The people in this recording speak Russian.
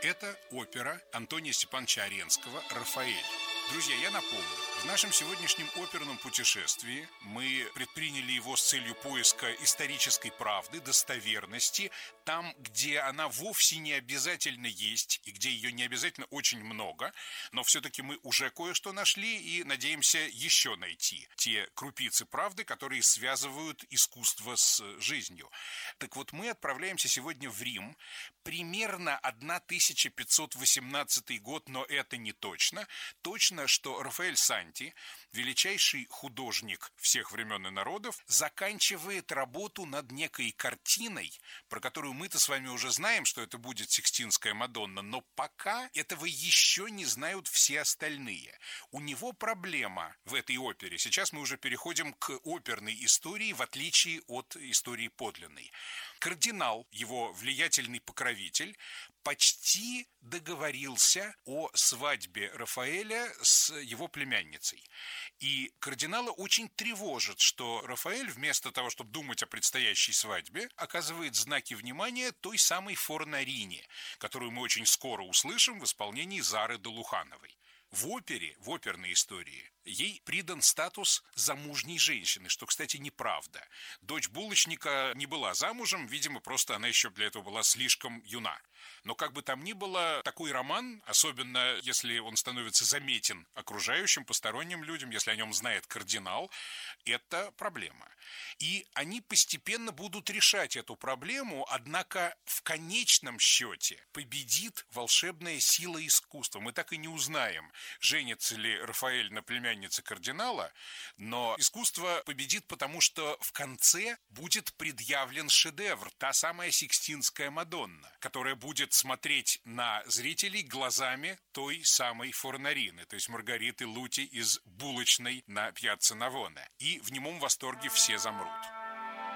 Это опера Антония Степановича Аренского «Рафаэль». Друзья, я напомню, в нашем сегодняшнем оперном путешествии мы предприняли его с целью поиска исторической правды, достоверности, там, где она вовсе не обязательно есть и где ее не обязательно очень много, но все-таки мы уже кое-что нашли и надеемся еще найти те крупицы правды, которые связывают искусство с жизнью. Так вот, мы отправляемся сегодня в Рим, примерно 1518 год, но это не точно. Точно, что Рафаэль Санти, величайший художник всех времен и народов, заканчивает работу над некой картиной, про которую мы-то с вами уже знаем, что это будет Сикстинская Мадонна, но пока этого еще не знают все остальные. У него проблема в этой опере. Сейчас мы уже переходим к оперной истории, в отличие от истории подлинной. Кардинал, его влиятельный покровитель, почти договорился о свадьбе Рафаэля с его племянницей. И кардинала очень тревожит, что Рафаэль, вместо того, чтобы думать о предстоящей свадьбе, оказывает знаки внимания той самой Форнарине, которую мы очень скоро услышим в исполнении Зары Долухановой. В опере, в оперной истории, ей придан статус замужней женщины, что, кстати, неправда. Дочь булочника не была замужем, видимо, просто она еще для этого была слишком юна. Но как бы там ни было, такой роман, особенно если он становится заметен окружающим, посторонним людям, если о нем знает кардинал, это проблема. И они постепенно будут решать эту проблему, однако в конечном счете победит волшебная сила искусства. Мы так и не узнаем, женится ли Рафаэль на племяннице кардинала, но искусство победит, потому что в конце будет предъявлен шедевр, та самая Сикстинская Мадонна, которая будет смотреть на зрителей глазами той самой Форнарины, то есть Маргариты Лути из булочной на Пьяцца Навона. И в немом восторге все замрут.